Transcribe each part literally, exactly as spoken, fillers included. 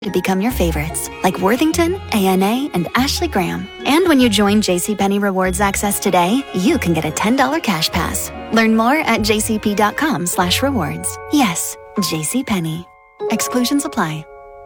to become your favorites, like Worthington, A N A, and Ashley Graham. And when you join JCPenney Rewards Access today, you can get a ten dollars cash pass. Learn more at jcp.com slash rewards. Yes, JCPenney. Exclusions apply.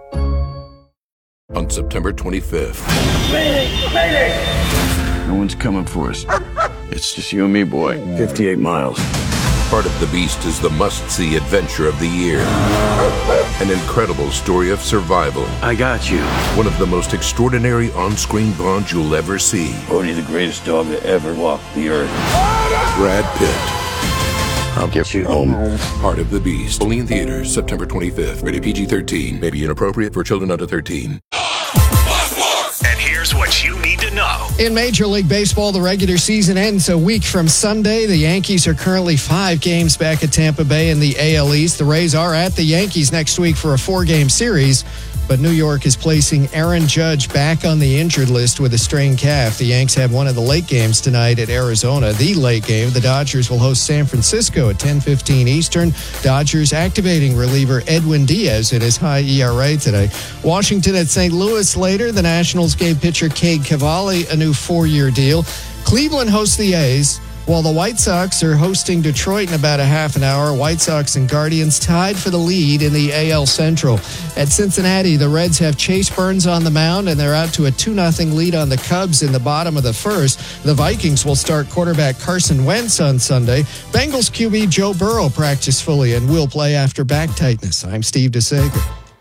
On September twenty-fifth. Mayday! Mayday! No one's coming for us. It's just you and me, boy. fifty-eight miles. Part of the Beast is the must-see adventure of the year. An incredible story of survival. I got you. One of the most extraordinary on-screen bonds you'll ever see. Bodhi, the greatest dog that ever walked the earth. Brad Pitt. I'll get you home. Part of the Beast. Only in theaters, September twenty-fifth. Rated P G thirteen. May be inappropriate for children under thirteen. And here's what you need to know. In Major League Baseball, the regular season ends a week from Sunday. The Yankees are currently five games back at Tampa Bay in the A L East. The Rays are at the Yankees next week for a four-game series, but New York is placing Aaron Judge back on the injured list with a strained calf. The Yanks have one of the late games tonight at Arizona. The late game, the Dodgers will host San Francisco at ten fifteen Eastern. Dodgers activating reliever Edwin Diaz at his high E R A today. Washington at Saint Louis later. The Nationals gave pitcher Cade Cavalli a new four-year deal. Cleveland hosts the A's, while the White Sox are hosting Detroit in about a half an hour. White Sox and Guardians tied for the lead in the A L Central. At Cincinnati, the Reds have Chase Burns on the mound, and they're out to a two nothing lead on the Cubs in the bottom of the first. The Vikings will start quarterback Carson Wentz on Sunday. Bengals Q B Joe Burrow practiced fully and will play after back tightness. I'm Steve DeSager.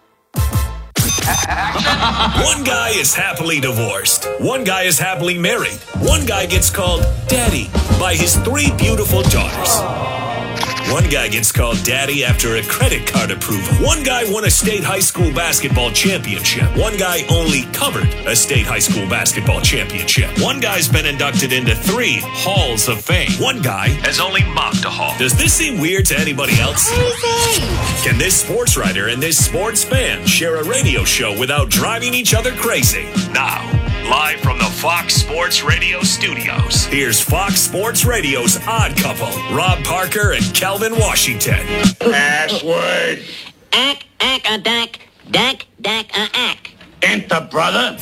One guy is happily divorced. One guy is happily married. One guy gets called daddy by his three beautiful daughters. One guy gets called daddy after a credit card approval. One guy won a state high school basketball championship. One guy only covered a state high school basketball championship. One guy's been inducted into three halls of fame. One guy has only mocked a hall. Does this seem weird to anybody else? Can this sports writer and this sports fan share a radio show without driving each other crazy? Now, live from the Fox Sports Radio studios, here's Fox Sports Radio's Odd Couple, Rob Parker and Calvin Washington. Password. Ack, ack, a dack, dack, dack, a ack. Enter, brother.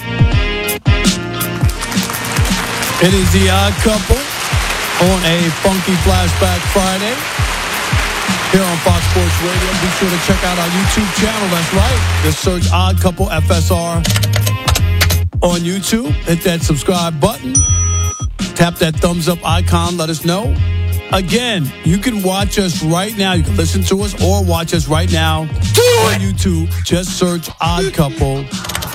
It is the Odd Couple on a funky Flashback Friday here on Fox Sports Radio. Be sure to check out our YouTube channel. That's right. Just search Odd Couple F S R on YouTube. Hit that subscribe button. Tap that thumbs up icon. Let us know. Again, you can watch us right now. You can listen to us or watch us right now on YouTube. Just search Odd Couple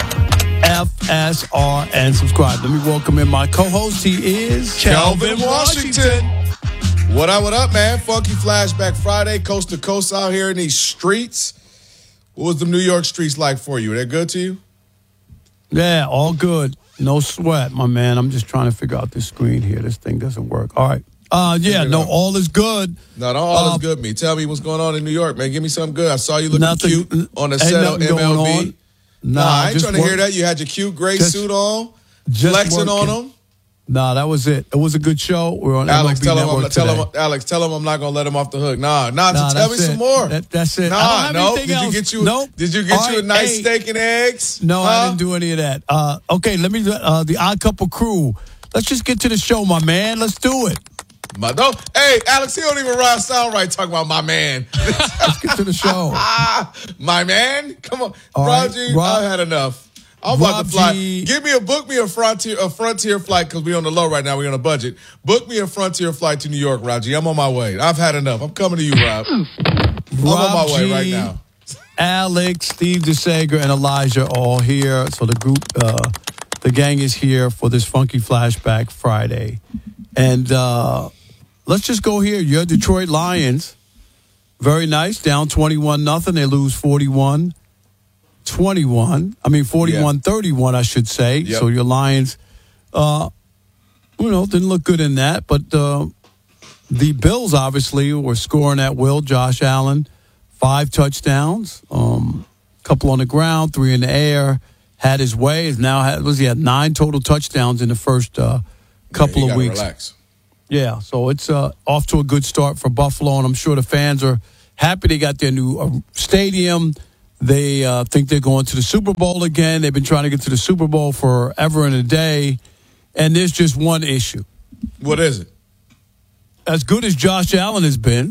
F S R and subscribe. Let me welcome in my co-host. He is Calvin Washington. What up, what up, man? Funky Flashback Friday, coast to coast out here in these streets. What was the New York streets like for you? Were they good to you? Yeah, all good. No sweat, my man. I'm just trying to figure out this screen here. This thing doesn't work. All right. Uh, yeah, no, all is good. No, don't all uh, is good me. Tell me what's going on in New York, man. Give me something good. I saw you looking nothing, cute on the set of M L B. Nah, nah, I ain't trying to work. hear that. You had your cute gray just, suit on, just flexing working. on them. Nah, that was it. It was a good show. We're on Alex, M L B tell him, Network tell today. him, Alex, tell him I'm not gonna let him off the hook. Nah, nah. Nah, so tell me it. some more. That, that's it. Nah, I don't no. have Did else. you get you? Nope. Did you get All you a right, nice hey. steak and eggs? No, huh? I didn't do any of that. Uh, okay, let me. Uh, the Odd Couple crew. Let's just get to the show, my man. Let's do it. My no, hey, Alex, he don't even rhyme sound right talking about my man. Let's get to the show. My man? Come on. All right, Raji, Rob, I've had enough. I'm about to fly. G. Give me a book me a frontier a frontier flight because we're on the low right now. We're on a budget. Book me a frontier flight to New York, Raji. I'm on my way. I've had enough. I'm coming to you, Rob. I'm Rob on my way G, right now. Alex, Steve DeSager, and Elijah are all here. So the group, uh, the gang is here for this Funky Flashback Friday. And uh, let's just go here. Your Detroit Lions, very nice, down twenty-one nothing. They lose forty-one twenty-one. I mean, forty-one thirty-one, I should say. Yep. So your Lions, uh, you know, didn't look good in that. But uh, the Bills, obviously, were scoring at will. Josh Allen, five touchdowns, a um, couple on the ground, three in the air, had his way. Is now had, was he had nine total touchdowns in the first uh, couple yeah, of weeks. Relax. Yeah, so it's uh, off to a good start for Buffalo, and I'm sure the fans are happy they got their new uh, stadium. They uh, think they're going to the Super Bowl again. They've been trying to get to the Super Bowl forever and a day. And there's just one issue. What is it? As good as Josh Allen has been,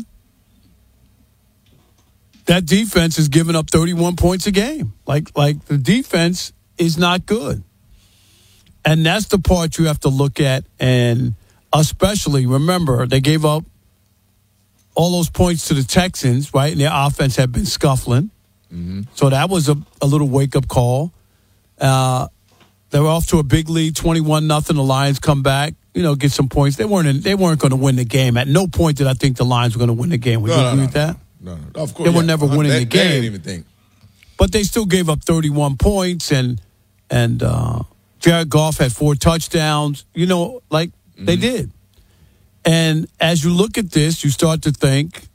that defense is giving up thirty-one points a game. Like, like the defense is not good. And that's the part you have to look at. And especially, remember, they gave up all those points to the Texans, right? And their offense had been scuffling. Mm-hmm. So that was a, a little wake-up call. Uh, they were off to a big lead, twenty-one nothing. The Lions come back, you know, get some points. They weren't in, they weren't going to win the game. At no point did I think the Lions were going to win the game. Would no, you no, agree no, with that? No, no, no. Of course. They were yeah. never winning they, the game. They didn't even think. But they still gave up thirty-one points, and and uh, Jared Goff had four touchdowns. You know, like mm-hmm. they did. And as you look at this, you start to think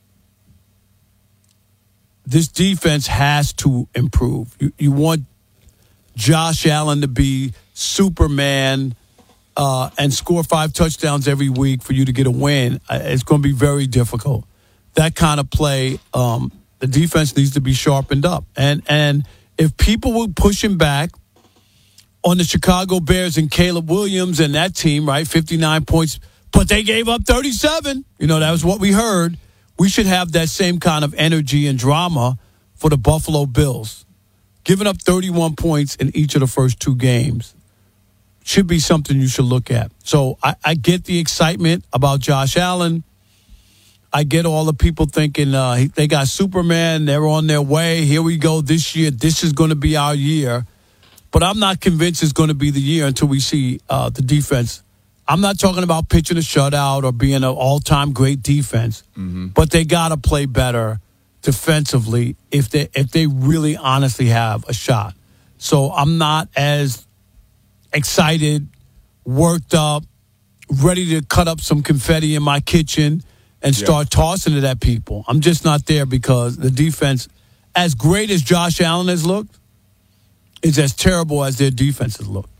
this defense has to improve. You, you want Josh Allen to be Superman uh, and score five touchdowns every week for you to get a win. It's going to be very difficult. That kind of play, um, the defense needs to be sharpened up. And and if people were pushing back on the Chicago Bears and Caleb Williams and that team, right, fifty-nine points, but they gave up thirty-seven. You know, that was what we heard. We should have that same kind of energy and drama for the Buffalo Bills. Giving up thirty-one points in each of the first two games should be something you should look at. So I, I get the excitement about Josh Allen. I get all the people thinking uh, they got Superman. They're on their way. Here we go this year. This is going to be our year. But I'm not convinced it's going to be the year until we see uh, the defense. I'm not talking about pitching a shutout or being an all-time great defense. Mm-hmm. But they got to play better defensively if they if they really honestly have a shot. So I'm not as excited, worked up, ready to cut up some confetti in my kitchen and start yeah. tossing it at people. I'm just not there because the defense, as great as Josh Allen has looked, is as terrible as their defense has looked.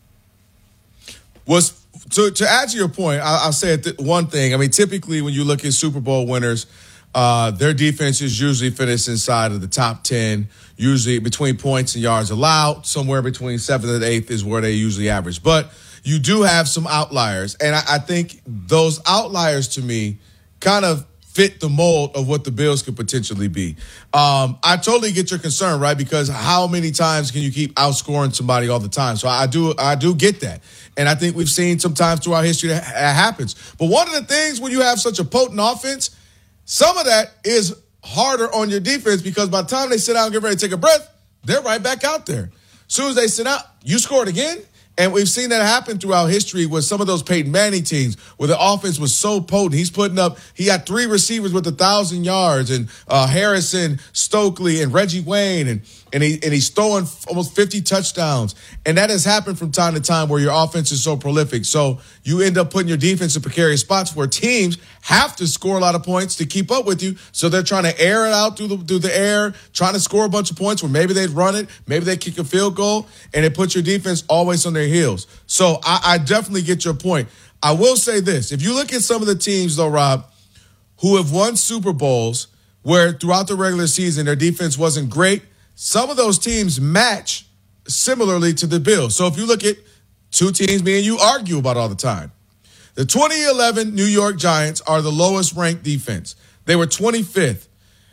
Was to, to add to your point, I, I'll say th- one thing. I mean, typically when you look at Super Bowl winners, uh, their defenses usually finish inside of the top ten, usually between points and yards allowed. Somewhere between seventh and eighth is where they usually average. But you do have some outliers. And I, I think those outliers, to me, kind of fit the mold of what the Bills could potentially be. Um, I totally get your concern, right? Because how many times can you keep outscoring somebody all the time? So I do, I do get that. And I think we've seen sometimes throughout history that happens. But one of the things when you have such a potent offense, some of that is harder on your defense because by the time they sit down and get ready to take a breath, they're right back out there. As soon as they sit out, you scored again. And we've seen that happen throughout history with some of those Peyton Manning teams where the offense was so potent. He's putting up, he had three receivers with a thousand yards and uh, Harrison, Stokely, and Reggie Wayne. And, and, he, and he's throwing almost fifty touchdowns. And that has happened from time to time where your offense is so prolific. So you end up putting your defense in precarious spots where teams have to score a lot of points to keep up with you. So they're trying to air it out through the, through the air, trying to score a bunch of points where maybe they'd run it, maybe they kick a field goal, and it puts your defense always on their heels. So I, I definitely get your point. I will say this. If you look at some of the teams, though, Rob, who have won Super Bowls where throughout the regular season their defense wasn't great, some of those teams match similarly to the Bills. So if you look at two teams me and you argue about all the time, the twenty eleven New York Giants are the lowest ranked defense. They were twenty-fifth.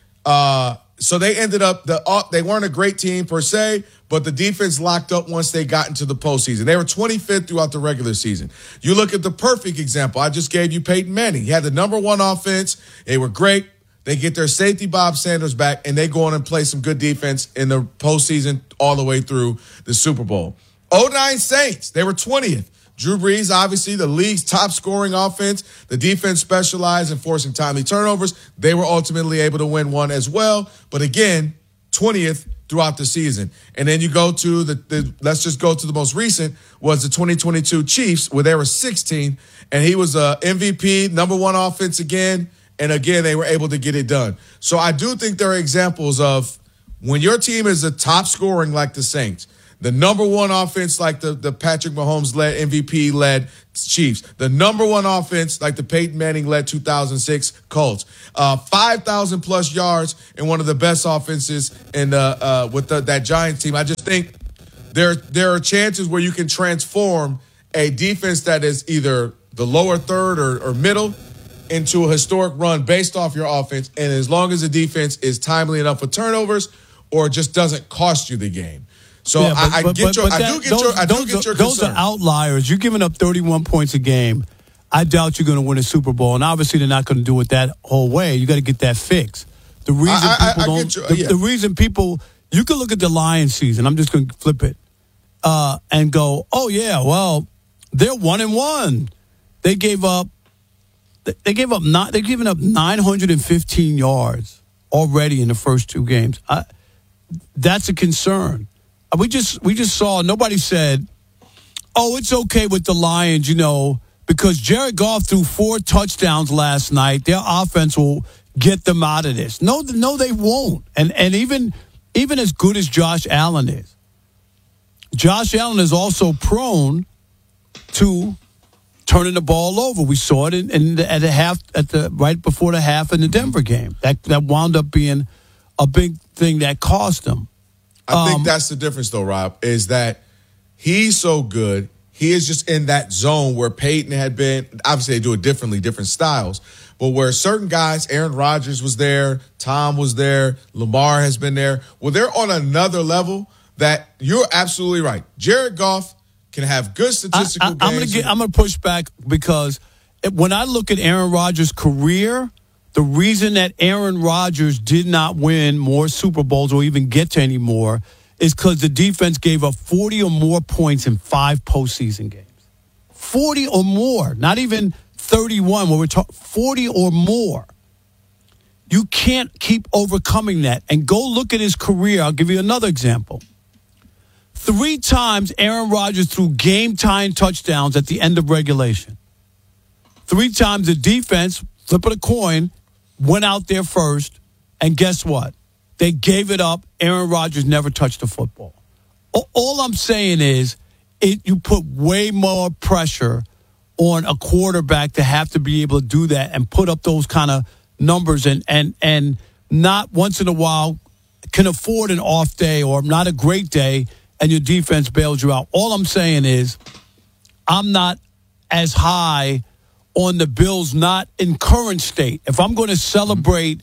Uh, so they ended up, the uh, they weren't a great team per se, but the defense locked up once they got into the postseason. They were twenty-fifth throughout the regular season. You look at the perfect example. I just gave you Peyton Manning. He had the number one offense. They were great. They get their safety Bob Sanders back, and they go on and play some good defense in the postseason all the way through the Super Bowl. oh nine Saints, they were twentieth. Drew Brees, obviously the league's top scoring offense. The defense specialized in forcing timely turnovers. They were ultimately able to win one as well. But again, twentieth throughout the season. And then you go to the, the let's just go to the most recent, was the twenty twenty-two Chiefs, where they were sixteenth. And he was a M V P, number one offense again. And again, they were able to get it done. So I do think there are examples of when your team is a top scoring like the Saints, The number one offense like the, the Patrick Mahomes-led, M V P-led Chiefs. The number one offense like the Peyton Manning-led two thousand six Colts. Uh, five thousand plus yards in one of the best offenses in uh, uh, with the, that Giants team. I just think there, there are chances where you can transform a defense that is either the lower third or, or middle into a historic run based off your offense. And as long as the defense is timely enough with turnovers or just doesn't cost you the game. So yeah, but, I, I but, get but, your, but I that, do get those, your, I do those get your are, Those concern. are outliers. You're giving up thirty-one points a game. I doubt you're going to win a Super Bowl, and obviously they're not going to do it that whole way. You got to get that fixed. The reason I, people I, I don't, you, the, yeah. the reason people, you can look at the Lions season. I'm just going to flip it uh, and go, oh yeah, well they're one and one. They gave up. They gave up. Not, they're giving up nine hundred fifteen yards already in the first two games. I, that's a concern. We just we just saw, nobody said, oh, it's okay with the Lions, you know, because Jared Goff threw four touchdowns last night. Their offense will get them out of this. No, no, they won't. And and even even as good as Josh Allen is, Josh Allen is also prone to turning the ball over. We saw it in, in the, at the half at the right before the half in the Denver game. That that wound up being a big thing that cost them. I think um, that's the difference, though, Rob, is that he's so good. He is just in that zone where Peyton had been. Obviously, they do it differently, different styles. But where certain guys, Aaron Rodgers was there, Tom was there, Lamar has been there. Well, they're on another level that you're absolutely right. Jared Goff can have good statistical I, I, I'm games. Gonna get, I'm going to push back because when I look at Aaron Rodgers' career, the reason that Aaron Rodgers did not win more Super Bowls or even get to any more is because the defense gave up forty or more points in five postseason games. forty or more, not even thirty-one when we're talking forty or more. You can't keep overcoming that. And go look at his career. I'll give you another example. Three times Aaron Rodgers threw game-tying touchdowns at the end of regulation. Three times the defense, flip of a coin, went out there first, and guess what? They gave it up. Aaron Rodgers never touched the football. All I'm saying is it, you put way more pressure on a quarterback to have to be able to do that and put up those kind of numbers and, and, and not once in a while can afford an off day or not a great day and your defense bails you out. All I'm saying is I'm not as high on the Bills not in current state. If I'm going to celebrate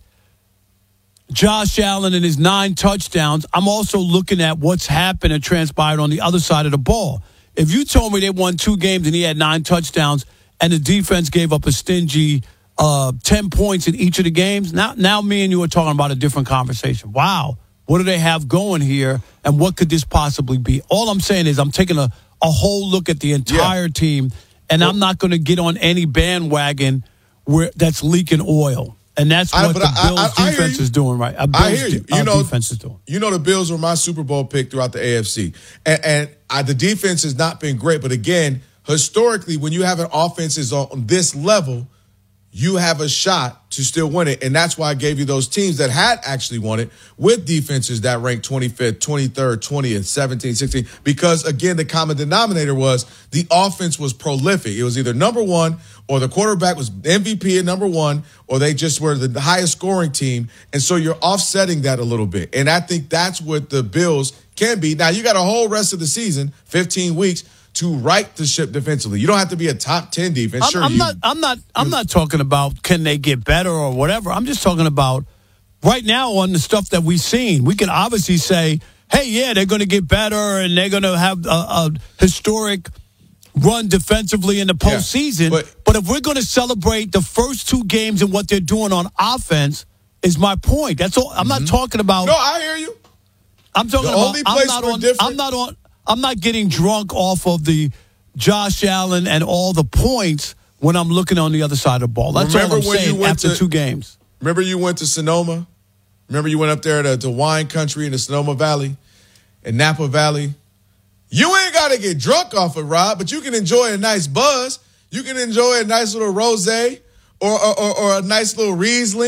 Josh Allen and his nine touchdowns, I'm also looking at what's happened and transpired on the other side of the ball. If you told me they won two games and he had nine touchdowns and the defense gave up a stingy uh, ten points in each of the games, now, now me and you are talking about a different conversation. Wow, what do they have going here and what could this possibly be? All I'm saying is I'm taking a, a whole look at the entire yeah. team, and well, I'm not going to get on any bandwagon where that's leaking oil. And that's what I, the Bills I, I, I defense is doing right. Uh, Bills I hear you. You know, defense is doing. You know, the Bills were my Super Bowl pick throughout the A F C. And, and I, the defense has not been great. But again, historically, when you have an offense is on this level, you have a shot to still win it. And that's why I gave you those teams that had actually won it with defenses that ranked twenty-fifth, twenty-third, twentieth, seventeenth, sixteenth. Because, again, the common denominator was the offense was prolific. It was either number one or the quarterback was M V P at number one or they just were the highest scoring team. And so you're offsetting that a little bit. And I think that's what the Bills can be. Now, you got a whole rest of the season, fifteen weeks, to right the ship defensively. You don't have to be a top ten defense. I'm, sure, I'm you, not. I'm not. I'm not talking about can they get better or whatever. I'm just talking about right now on the stuff that we've seen. We can obviously say, "Hey, yeah, they're going to get better and they're going to have a, a historic run defensively in the postseason." Yeah, but, but if we're going to celebrate the first two games and what they're doing on offense, is my point. That's all. I'm mm-hmm. not talking about. No, I hear you. I'm talking the about. Only I'm place not we're on. different. I'm not on. I'm not getting drunk off of the Josh Allen and all the points when I'm looking on the other side of the ball. That's remember all I'm when saying you went after to, two games. Remember you went to Sonoma? Remember you went up there to, to wine country in the Sonoma Valley and Napa Valley? You ain't got to get drunk off it, Rob, but you can enjoy a nice buzz. You can enjoy a nice little rosé or, or, or, or a nice little Riesling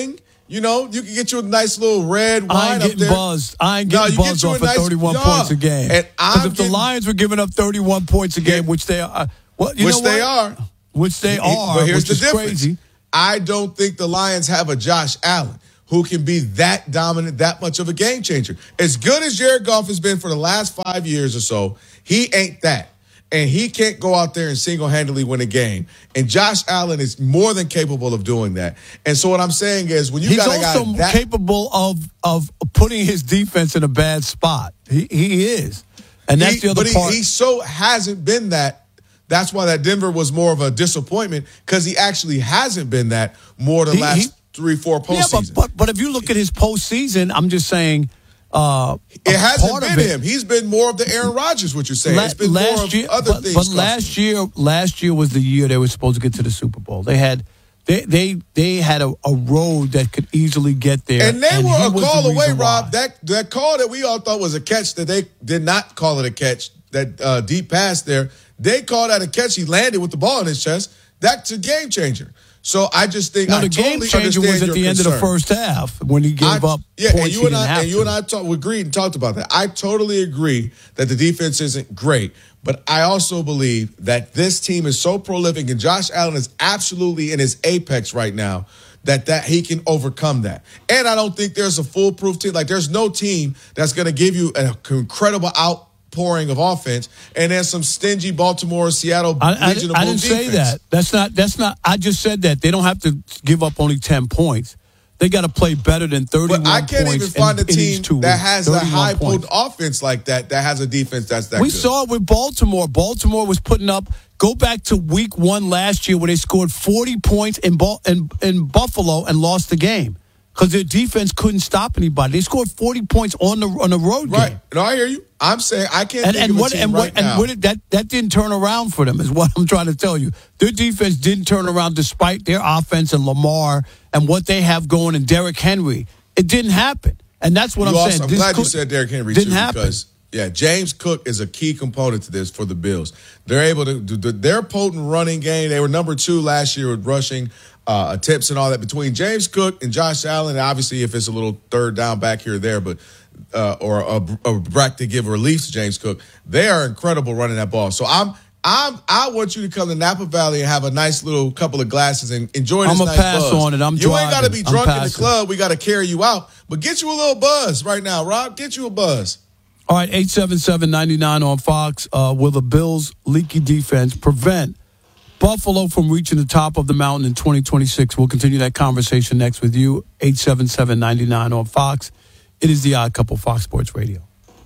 You know, you can get you a nice little red wine I ain't up getting there. buzzed. I ain't No, getting you get buzzed you a off of nice- thirty-one yeah. points a game. And I'm Because if getting- the Lions were giving up thirty-one points a game, Yeah. which they are, well, you which know they what? are. Which they are, But here's which the is difference. crazy. I don't think the Lions have a Josh Allen who can be that dominant, that much of a game changer. As good as Jared Goff has been for the last five years or so, he ain't that. And he can't go out there and single-handedly win a game. And Josh Allen is more than capable of doing that. And so what I'm saying is when you He's got a also guy that capable of of putting his defense in a bad spot. He he is. And that's he, the other but part. He, he so hasn't been that. That's why that Denver was more of a disappointment because he actually hasn't been that more the He- last he- three, four yeah, postseasons. but, but but if you look at his postseason, I'm just saying uh, it a hasn't part of been it- him. He's been more of the Aaron Rodgers, what you're saying. La- it's been last more of year, other but, things. but costing last him. year, last year was the year they were supposed to get to the Super Bowl. They had they they they had a, a road that could easily get there, And they he were a was call the away, reason Rob. why. That that call that we all thought was a catch that they did not call it a catch, that uh, deep pass there, they called that a catch. He landed with the ball in his chest. That's a game changer. So I just think No, I the totally game changer was understand at your the end of the concern. first half when he gave I- up yeah, points and you he and didn't I have and you to. and I talk, we agreed and talked about that. I totally agree that the defense isn't great, but I also believe that this team is so prolific and Josh Allen is absolutely in his apex right now that that he can overcome that. And I don't think there's a foolproof team. Like there's no team that's going to give you an incredible outpouring of offense and then some stingy Baltimore, Seattle I, I, regional I didn't defense. say that. That's not. That's not. I just said that they don't have to give up only ten points. They got to play better than thirty-one But I can't points even find in, a in each team two that weeks. has a thirty-one high points. potent offense like that, that has a defense that's that We good. saw it with Baltimore. Baltimore was putting up. Go back to week one last year where they scored forty points in, Bal- in, in Buffalo and lost the game because their defense couldn't stop anybody. They scored forty points on the on the road Right. game. No, I hear you. I'm saying I can't And, think and of what a team and right what and now. what did that that didn't turn around for them is what I'm trying to tell you. Their defense didn't turn around despite their offense and Lamar and what they have going and Derrick Henry. It didn't happen, and that's what You I'm also, saying. I'm This glad you could- said Derrick Henry didn't too, happen. because yeah, James Cook is a key component to this for the Bills. They're able to do their potent running game. They were number two last year with rushing uh, attempts and all that. Between James Cook and Josh Allen, obviously if it's a little third down back here or there, but uh, or a, a back to give relief to James Cook, they are incredible running that ball. So I'm. I'm, I want you to come to Napa Valley and have a nice little couple of glasses and enjoy this I'm a nice pass buzz. on it. I'm you ain't got to driving. be I'm drunk in the passing. club. We got to carry you out. But get you a little buzz right now, Rob. Get you a buzz. All right, eight seven seven, nine nine on Fox. Uh, will the Bills' leaky defense prevent Buffalo from reaching the top of the mountain in twenty twenty-six? We'll continue that conversation next with you. eight seven seven, nine nine on Fox. It is the Odd Couple, Fox Sports Radio.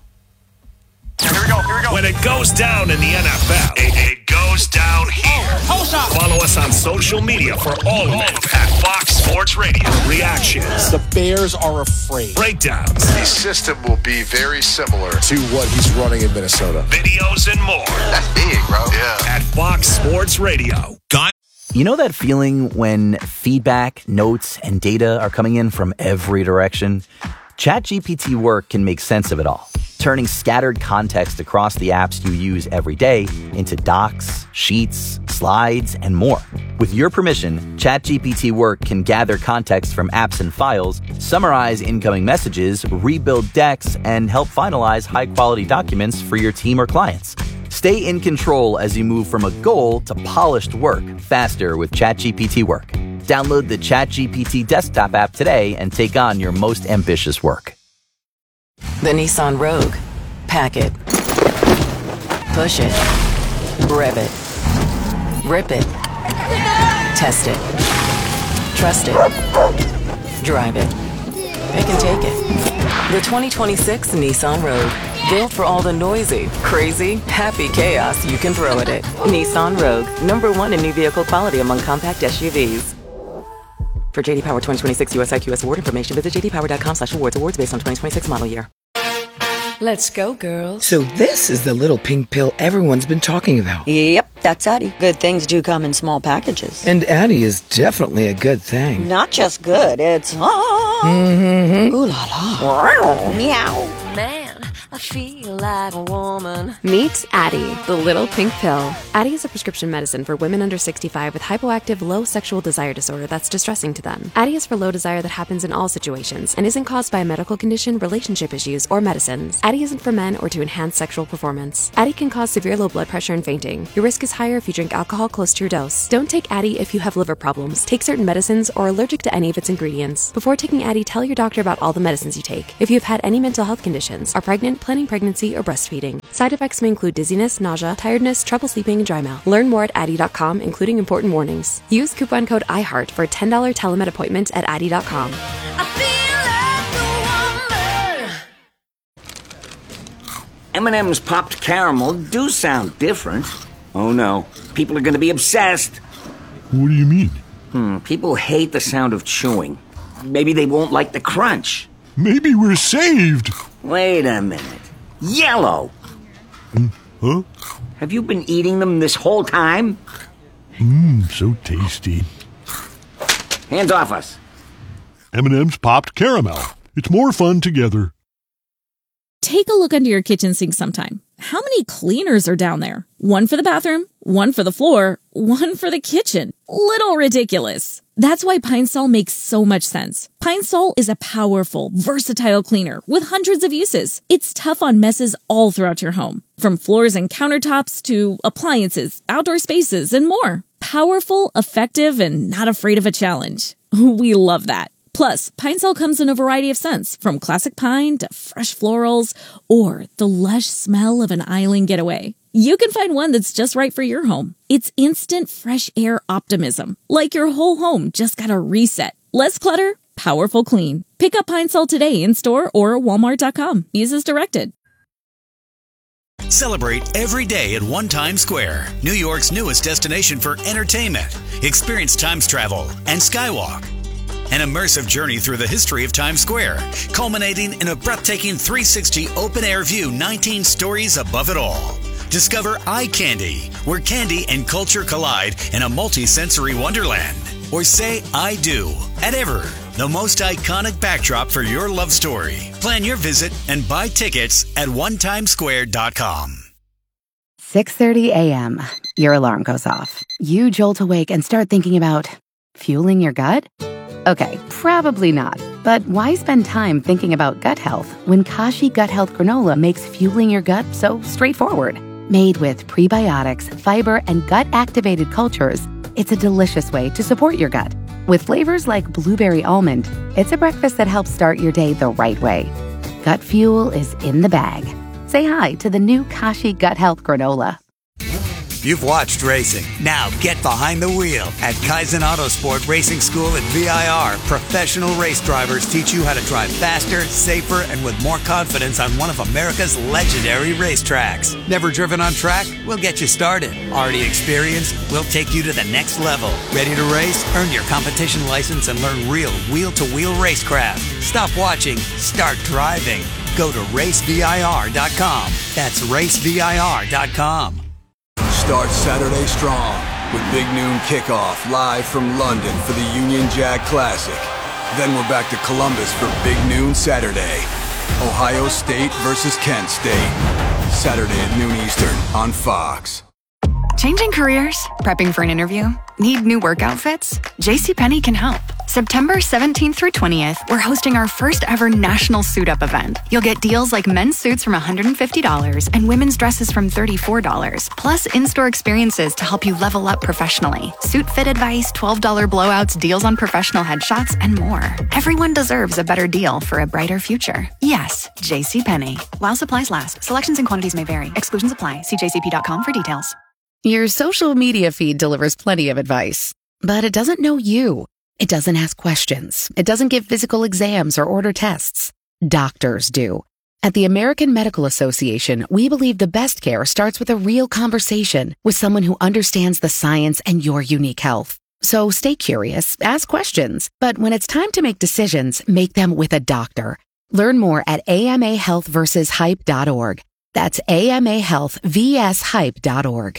Here we go, here we go. When it goes down in the N F L, it, it goes down here. Follow us on social media for all of it at Fox Sports Radio. Reactions, The Bears are afraid. breakdowns, The system will be very similar to what he's running in Minnesota. videos, and more That's big, bro. Yeah. at Fox Sports Radio. Got You know that feeling when feedback, notes, and data are coming in from every direction? ChatGPT Work can make sense of it all, turning scattered context across the apps you use every day into docs, sheets, slides, and more. With your permission, ChatGPT Work can gather context from apps and files, summarize incoming messages, rebuild decks, and help finalize high-quality documents for your team or clients. Stay in control as you move from a goal to polished work faster with ChatGPT Work. Download the ChatGPT desktop app today and take on your most ambitious work. The Nissan Rogue. Pack it. Push it. Rev it. Rip it. Test it. Trust it. Drive it. Pick and take it. The twenty twenty-six Nissan Rogue. Built for all the noisy, crazy, happy chaos you can throw at it. Nissan Rogue. Number one in new vehicle quality among compact S U Vs. For J D Power twenty twenty-six U S I Q S award information, visit j d power dot com slash awards. Awards based on twenty twenty-six model year. Let's go, girls. So this is the little pink pill everyone's been talking about. Yep, that's Addie. Good things do come in small packages. And Addie is definitely a good thing. Not just good, it's ah. Mm-hmm. Ooh la la. Meow. Man, I feel like a woman. Meet Addie, the little pink pill. Addie is a prescription medicine for women under sixty-five with hypoactive low sexual desire disorder that's distressing to them. Addie is for low desire that happens in all situations and isn't caused by a medical condition, relationship issues, or medicines. Addie isn't for men or to enhance sexual performance. Addie can cause severe low blood pressure and fainting. Your risk is higher if you drink alcohol close to your dose. Don't take Addie if you have liver problems, take certain medicines, or are allergic to any of its ingredients. Before taking Addie, tell your doctor about all the medicines you take. If you have had any mental health conditions, are pregnant, planning pregnancy, or breastfeeding. Side effects may include dizziness, nausea, tiredness, trouble sleeping, and dry mouth. Learn more at Addie dot com, including important warnings. Use coupon code iHeart for a ten dollars telemed appointment at Addie dot com. M and M's popped caramel do sound different. Oh no, people are going to be obsessed. What do you mean? Hmm, people hate the sound of chewing. Maybe they won't like the crunch. Maybe we're saved. Wait a minute. Yellow! Mm, huh? Have you been eating them this whole time? Mmm, so tasty. Hands off us. M and M's popped caramel. It's more fun together. Take a look under your kitchen sink sometime. How many cleaners are down there? One for the bathroom, one for the floor, one for the kitchen. Little ridiculous. That's why Pine Sol makes so much sense. Pine Sol is a powerful, versatile cleaner with hundreds of uses. It's tough on messes all throughout your home, from floors and countertops to appliances, outdoor spaces, and more. Powerful, effective, and not afraid of a challenge. We love that. Plus, Pine Sol comes in a variety of scents, from classic pine to fresh florals, or the lush smell of an island getaway. You can find one that's just right for your home. It's instant fresh air optimism, like your whole home just got a reset. Less clutter, powerful clean. Pick up Pine Sol today in store or walmart dot com. Use as directed. Celebrate every day at One Times Square, New York's newest destination for entertainment. Experience Times Travel and Skywalk. An immersive journey through the history of Times Square, culminating in a breathtaking three sixty open-air view nineteen stories above it all. Discover Eye Candy, where candy and culture collide in a multi-sensory wonderland. Or say I do at Ever, the most iconic backdrop for your love story. Plan your visit and buy tickets at one times square dot com. six thirty a.m. Your alarm goes off. You jolt awake and start thinking about fueling your gut? Okay, probably not. But why spend time thinking about gut health when Kashi Gut Health Granola makes fueling your gut so straightforward? Made with prebiotics, fiber, and gut-activated cultures, it's a delicious way to support your gut. With flavors like blueberry almond, it's a breakfast that helps start your day the right way. Gut fuel is in the bag. Say hi to the new Kashi Gut Health Granola. You've watched racing. Now get behind the wheel. At Kaizen Autosport Racing School at V I R, professional race drivers teach you how to drive faster, safer, and with more confidence on one of America's legendary racetracks. Never driven on track? We'll get you started. Already experienced? We'll take you to the next level. Ready to race? Earn your competition license and learn real wheel-to-wheel racecraft. Stop watching. Start driving. Go to race V I R dot com. That's race V I R dot com. Start Saturday strong with Big Noon Kickoff live from London for the Union Jack Classic. Then we're back to Columbus for Big Noon Saturday. Ohio State versus Kent State. Saturday at noon Eastern on Fox. Changing careers? Prepping for an interview? Need new work outfits? JCPenney can help. September seventeenth through twentieth, we're hosting our first ever national suit up event. You'll get deals like men's suits from one hundred fifty dollars and women's dresses from thirty-four dollars, plus in-store experiences to help you level up professionally. Suit fit advice, twelve dollars blowouts, deals on professional headshots, and more. Everyone deserves a better deal for a brighter future. Yes, JCPenney. While supplies last, selections and quantities may vary. Exclusions apply. See j c p dot com for details. Your social media feed delivers plenty of advice, but it doesn't know you. It doesn't ask questions. It doesn't give physical exams or order tests. Doctors do. At the American Medical Association, we believe the best care starts with a real conversation with someone who understands the science and your unique health. So stay curious, ask questions, but when it's time to make decisions, make them with a doctor. Learn more at A M A health versus hype dot org. That's A M A health versus hype dot org.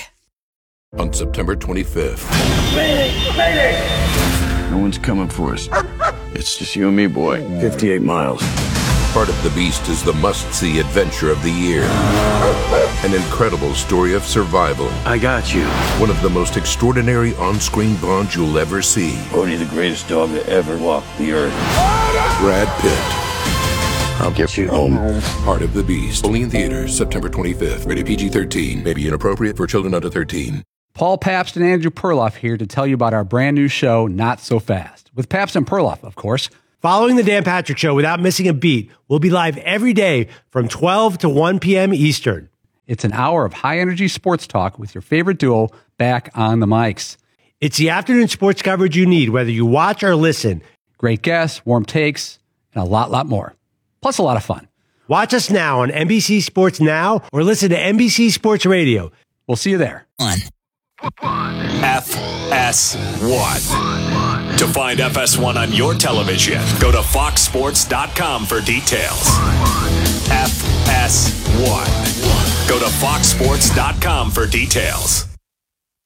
On September twenty-fifth. Mayday! Mayday! No one's coming for us. It's just you and me, boy. fifty-eight miles. Heart of the Beast is the must-see adventure of the year. An incredible story of survival. I got you. One of the most extraordinary on-screen bonds you'll ever see. Only the greatest dog to ever walk the earth. Brad Pitt. I'll get you home. Heart of the Beast. Only in theaters September twenty-fifth. Rated P G thirteen. May be inappropriate for children under thirteen. Paul Pabst and Andrew Perloff here to tell you about our brand new show, Not So Fast. With Pabst and Perloff, of course. Following the Dan Patrick Show without missing a beat, we'll be live every day from twelve to one p.m. Eastern. It's an hour of high-energy sports talk with your favorite duo back on the mics. It's the afternoon sports coverage you need, whether you watch or listen. Great guests, warm takes, and a lot, lot more. Plus a lot of fun. Watch us now on N B C Sports Now or listen to N B C Sports Radio. We'll see you there. One. F S one. To find F S one on your television, go to fox sports dot com for details. F S one. Go to fox sports dot com for details.